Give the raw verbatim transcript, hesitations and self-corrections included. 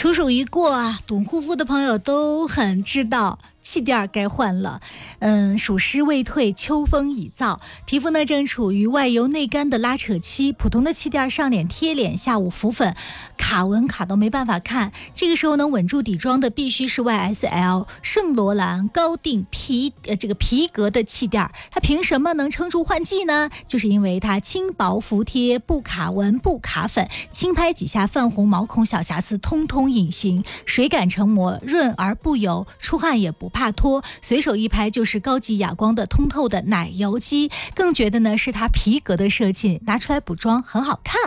处暑一过啊，懂护肤的朋友都很知道气垫该换了。嗯，暑湿未退，秋风已燥，皮肤呢正处于外油内干的拉扯期，普通的气垫上脸贴脸，下午浮粉，卡纹卡都没办法看。这个时候能稳住底妆的必须是 Y S L 圣罗兰高定皮呃这个皮革的气垫，它凭什么能撑住换季呢？就是因为它轻薄服帖，不卡纹不卡粉，轻拍几下泛红毛孔小瑕疵通通隐形，水感成膜，润而不油，出汗也不怕脱，随手一拍就是高级哑光的通透的奶油肌。更绝的呢是它皮革的设计，拿出来补妆很好看。